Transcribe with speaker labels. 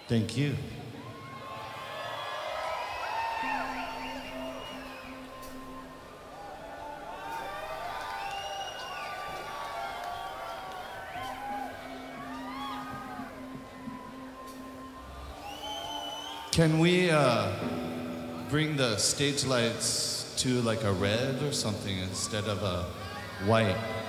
Speaker 1: Thank you. Can we bring the stage lights to like a red or something instead of a white?